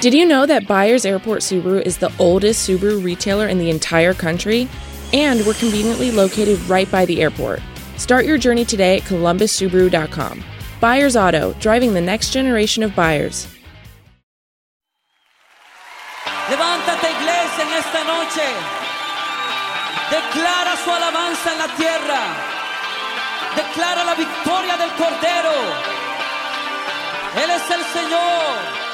Did you know that Byers Airport Subaru is the oldest Subaru retailer in the entire country? And we're conveniently located right by the airport. Start your journey today at columbussubaru.com. Byers Auto, driving the next generation of buyers. Levántate, iglesia, en esta noche. Declara su alabanza en la tierra. Declara la victoria del Cordero. Él es el Señor.